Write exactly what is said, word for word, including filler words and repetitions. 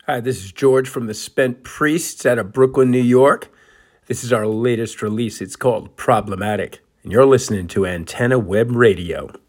Hi, this is George from the Spent Priests out of Brooklyn, New York. This is our latest release. It's called Problematic, and you're listening to Antenna Web Radio.